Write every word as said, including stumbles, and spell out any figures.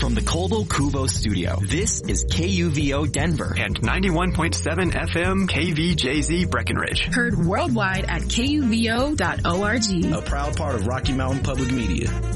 from the Coldwell Kuvo studio. This is K U V O Denver and ninety-one point seven F M K V J Z Breckenridge. Heard worldwide at K U V O dot org. A proud part of Rocky Mountain Public Media.